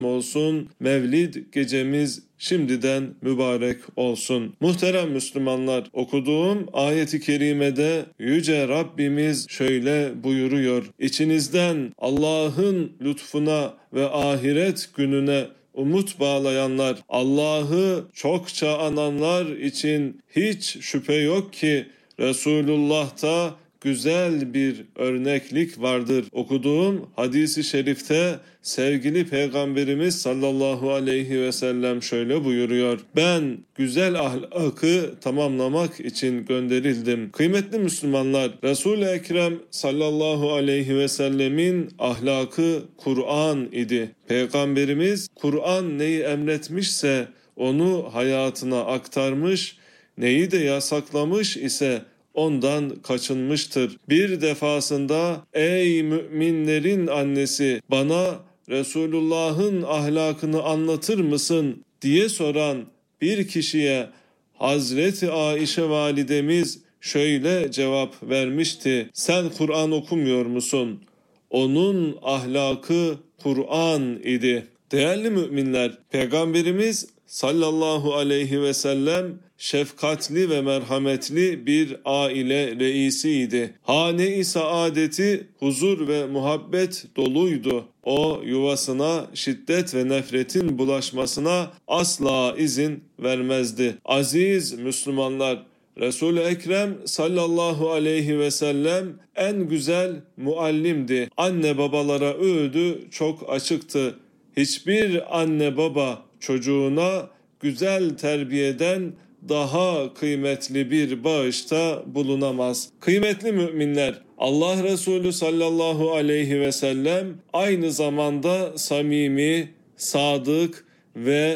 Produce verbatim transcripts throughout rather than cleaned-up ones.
olsun. Mevlid gecemiz şimdiden mübarek olsun. Muhterem Müslümanlar, okuduğum ayet-i kerimede Yüce Rabbimiz şöyle buyuruyor. İçinizden Allah'ın lütfuna ve ahiret gününe umut bağlayanlar, Allah'ı çokça ananlar için hiç şüphe yok ki Resulullah'ta güzel bir örneklik vardır. Okuduğum hadisi şerifte sevgili Peygamberimiz sallallahu aleyhi ve sellem şöyle buyuruyor. Ben güzel ahlakı tamamlamak için gönderildim. Kıymetli Müslümanlar, Resul-i Ekrem sallallahu aleyhi ve sellemin ahlakı Kur'an idi. Peygamberimiz Kur'an neyi emretmişse onu hayatına aktarmış, neyi de yasaklamış ise ondan kaçınmıştır. Bir defasında ey müminlerin annesi bana Resulullah'ın ahlakını anlatır mısın diye soran bir kişiye Hazreti Ayşe validemiz şöyle cevap vermişti. Sen Kur'an okumuyor musun? Onun ahlakı Kur'an idi. Değerli müminler, Peygamberimiz sallallahu aleyhi ve sellem şefkatli ve merhametli bir aile reisiydi. Hane-i saadeti huzur ve muhabbet doluydu. O yuvasına şiddet ve nefretin bulaşmasına asla izin vermezdi. Aziz Müslümanlar, Resul-i Ekrem sallallahu aleyhi ve sellem en güzel muallimdi. Anne babalara öğüdü çok açıktı. Hiçbir anne baba çocuğuna güzel terbiyeden daha kıymetli bir bağışta bulunamaz. Kıymetli müminler, Allah Resulü sallallahu aleyhi ve sellem aynı zamanda samimi, sadık ve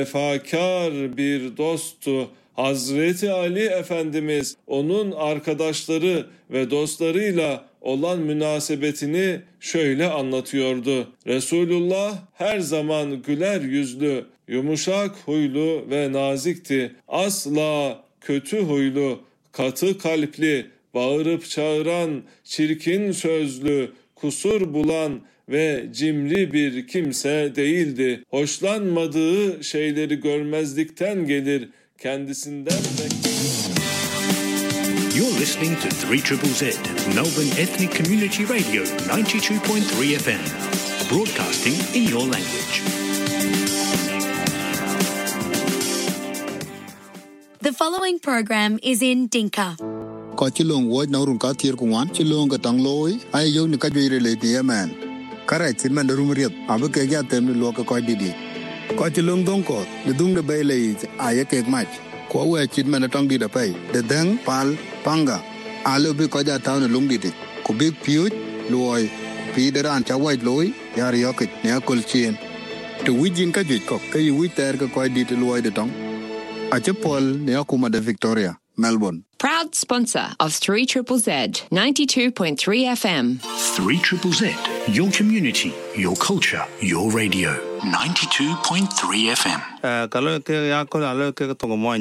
vefakar bir dosttu. Hazreti Ali Efendimiz onun arkadaşları ve dostlarıyla olan münasebetini şöyle anlatıyordu. Resulullah her zaman güler yüzlü, yumuşak huylu ve nazikti. Asla kötü huylu, katı kalpli, bağırıp çağıran, çirkin sözlü, kusur bulan ve cimri bir kimse değildi. Hoşlanmadığı şeyleri görmezlikten gelir, kendisinden bekler. You're listening to three Z Z, Melbourne Ethnic Community Radio ninety-two point three F M, broadcasting in your language. The following program is in Dinka. Có chỉ long wo na run ka tier ku wan chỉ long ka tang loi ai yo ni ka joi le ti man kara chin man rum riet abu ke ya tem ni lo ka ko di di ko chỉ long dong ko de dung de bay le ai ke mach ko we chin man tang di da pai de dang pal panga alo bi ko ja ta na lung di di ko bi piu loi pi de ran cha wai loi ya ri yo ke ne kol chen tu wi jin ka joi ko ke wi ter ka ko di de loi de tong a che pol ne akuma de Victoria, Melbourne. Proud sponsor of three Z Z, ninety-two point three F M. three Z Z, your community, your culture, your radio. ninety-two point three F M. Kalau ke aku lalu ke tengok